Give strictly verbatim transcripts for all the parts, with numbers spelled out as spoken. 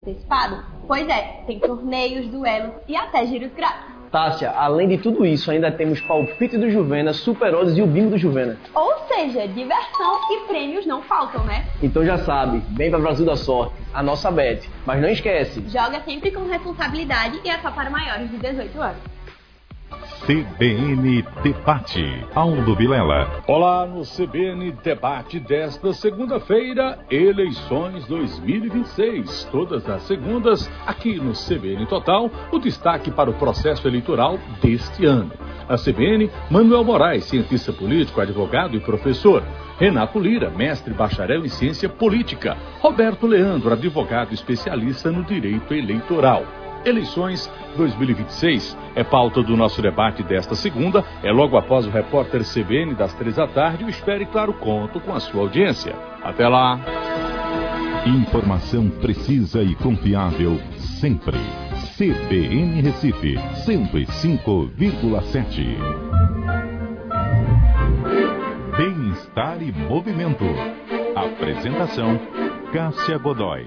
antecipado? Pois é, tem torneios, duelos e até giros grátis. Tássia, além de tudo isso, ainda temos Palpite do Juvena, Super Odds e o Bingo do Juvena. Ou seja, diversão e prêmios não faltam, né? Então já sabe, vem para Brasil da Sorte, a nossa bet. Mas não esquece, joga sempre com responsabilidade e é só para maiores de dezoito anos. C B N Debate, Aldo Vilela. Olá, no C B N Debate desta segunda-feira, eleições dois mil e vinte e seis. Todas as segundas, aqui no C B N Total, o destaque para o processo eleitoral deste ano. A C B N, Manuel Moraes, cientista político, advogado e professor. Renato Lira, mestre bacharel em ciência política. Roberto Leandro, advogado especialista no direito eleitoral. Eleições dois mil e vinte e seis é pauta do nosso debate desta segunda, é logo após o repórter C B N das três da tarde. Eu espero, e claro, conto com a sua audiência. Até lá! Informação precisa e confiável sempre. C B N Recife, cento e cinco vírgula sete. Bem-estar e movimento. Apresentação, Cássia Godoy.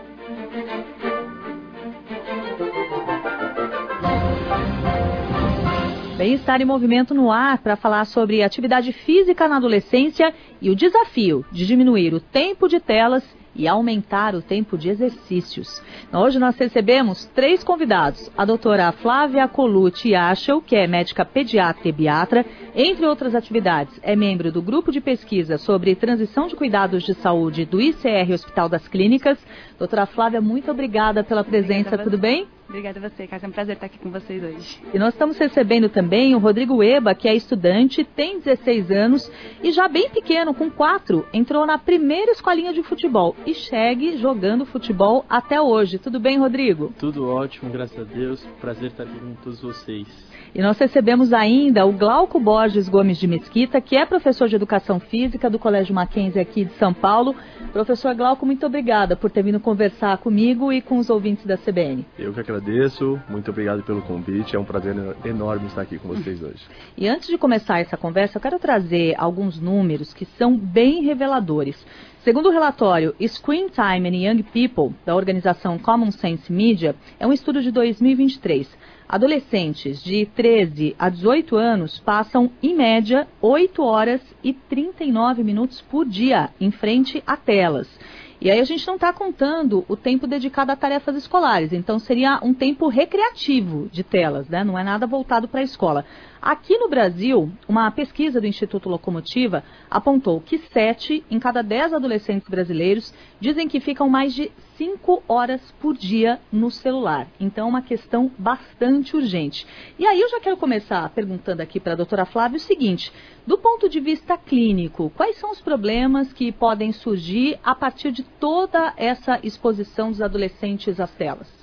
Bem-estar e movimento no ar para falar sobre atividade física na adolescência e o desafio de diminuir o tempo de telas e aumentar o tempo de exercícios. Hoje nós recebemos três convidados. A doutora Flávia Colucci Aschel, que é médica pediatra e biatra, entre outras atividades, é membro do grupo de pesquisa sobre transição de cuidados de saúde do I C R Hospital das Clínicas. Doutora Flávia, muito obrigada pela presença, tudo bem? Obrigada a você, Cássia. É um prazer estar aqui com vocês hoje. E nós estamos recebendo também o Rodrigo Eba, que é estudante, tem dezesseis anos e já bem pequeno, com quatro, entrou na primeira escolinha de futebol e segue jogando futebol até hoje. Tudo bem, Rodrigo? Tudo ótimo, graças a Deus. Prazer estar aqui com todos vocês. E nós recebemos ainda o Glauco Borges Gomes de Mesquita, que é professor de Educação Física do Colégio Mackenzie aqui de São Paulo. Professor Glauco, muito obrigada por ter vindo conversar comigo e com os ouvintes da C B N. Eu que agradeço, muito obrigado pelo convite, é um prazer enorme estar aqui com vocês hoje. E antes de começar essa conversa, eu quero trazer alguns números que são bem reveladores. Segundo o relatório Screen Time in Young People, da organização Common Sense Media, é um estudo de dois mil e vinte e três. Adolescentes de treze a dezoito anos passam, em média, oito horas e trinta e nove minutos por dia em frente a telas. E aí a gente não está contando o tempo dedicado a tarefas escolares, então seria um tempo recreativo de telas, né? Não é nada voltado para a escola. Aqui no Brasil, uma pesquisa do Instituto Locomotiva apontou que sete em cada dez adolescentes brasileiros dizem que ficam mais de cinco horas por dia no celular. Então, é uma questão bastante urgente. E aí eu já quero começar perguntando aqui para a doutora Flávia o seguinte: do ponto de vista clínico, quais são os problemas que podem surgir a partir de toda essa exposição dos adolescentes às telas?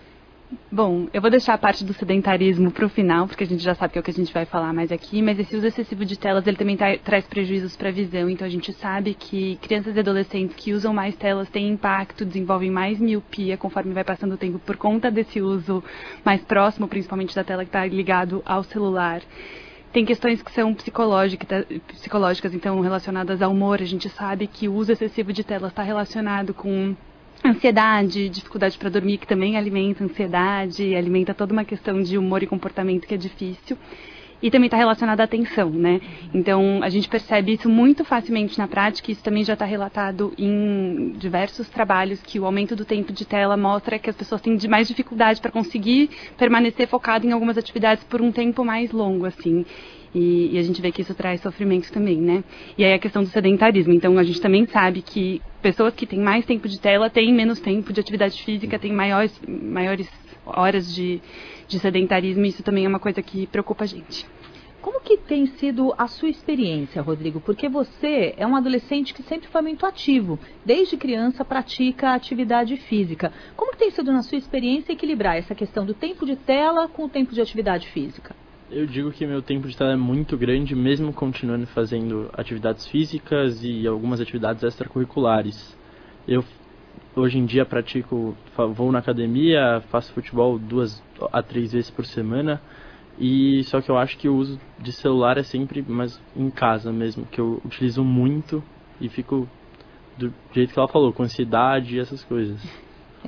Bom, eu vou deixar a parte do sedentarismo para o final, porque a gente já sabe que é o que a gente vai falar mais aqui, mas esse uso excessivo de telas, ele também tra- traz prejuízos para a visão. Então a gente sabe que crianças e adolescentes que usam mais telas têm impacto, desenvolvem mais miopia conforme vai passando o tempo por conta desse uso mais próximo, principalmente da tela que está ligado ao celular. Tem questões que são psicológicas, psicológicas, então relacionadas ao humor. A gente sabe que o uso excessivo de telas está relacionado com ansiedade, dificuldade para dormir, que também alimenta a ansiedade, alimenta toda uma questão de humor e comportamento que é difícil. E também está relacionado à atenção, né? Então, a gente percebe isso muito facilmente na prática, e isso também já está relatado em diversos trabalhos, que o aumento do tempo de tela mostra que as pessoas têm mais dificuldade para conseguir permanecer focado em algumas atividades por um tempo mais longo, assim. E, e a gente vê que isso traz sofrimento também, né? E aí a questão do sedentarismo. Então, a gente também sabe que pessoas que têm mais tempo de tela têm menos tempo de atividade física, têm maiores, maiores horas de, de sedentarismo, e isso também é uma coisa que preocupa a gente. Como que tem sido a sua experiência, Rodrigo? Porque você é um adolescente que sempre foi muito ativo. Desde criança pratica atividade física. Como que tem sido, na sua experiência, equilibrar essa questão do tempo de tela com o tempo de atividade física? Eu digo que meu tempo de tela é muito grande, mesmo continuando fazendo atividades físicas e algumas atividades extracurriculares. Eu, hoje em dia, pratico, vou na academia, faço futebol duas a três vezes por semana. E só que eu acho que o uso de celular é sempre mais em casa mesmo, que eu utilizo muito e fico do jeito que ela falou, com ansiedade e essas coisas.